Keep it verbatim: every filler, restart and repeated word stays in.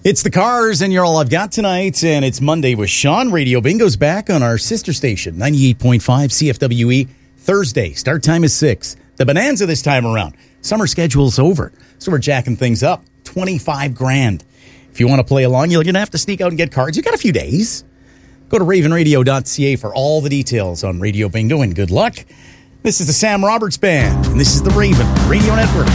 It's the Cars, and you're all I've got tonight, and it's Monday with Sean. Radio Bingo's back on our sister station, ninety-eight point five C F W E. Thursday, start time is six. The Bonanza this time around. Summer schedule's over, so we're jacking things up. twenty-five grand. If you want to play along, you're going to have to sneak out and get cards. You got a few days. Go to raven radio dot c a for all the details on Radio Bingo, and good luck. This is the Sam Roberts Band, and this is the Raven Radio Network.